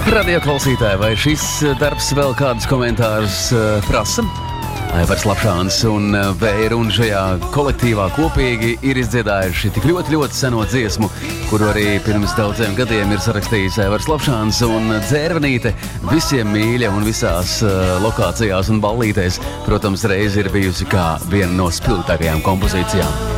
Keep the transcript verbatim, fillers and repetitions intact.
Radio klausītāji, vai šis darbs vēl kādus komentārus uh, prasa? Aivars Lapšāns un Vēra un šajā kolektīvā kopīgi ir izdziedājuši tik ļoti, ļoti seno dziesmu, kuru arī pirms daudziem gadiem ir sarakstījis Aivars Lapšāns un Dzērvenīte. Visiem mīļa un visās uh, lokācijās un ballītēs, protams, reiz ir bijusi kā viena no spilgtākajām kompozīcijām.